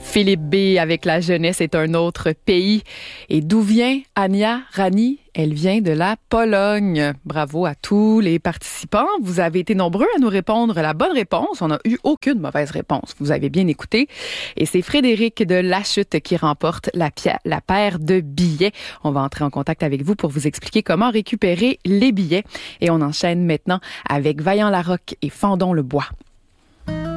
Philippe B. avec La jeunesse est un autre pays. Et d'où vient Ania Rani? Elle vient de la Pologne. Bravo à tous les participants. Vous avez été nombreux à nous répondre la bonne réponse. On n'a eu aucune mauvaise réponse. Vous avez bien écouté. Et c'est Frédéric de Lachute qui remporte la paire de billets. On va entrer en contact avec vous pour vous expliquer comment récupérer les billets. Et on enchaîne maintenant avec Vaillant Larocque et Fendons le bois.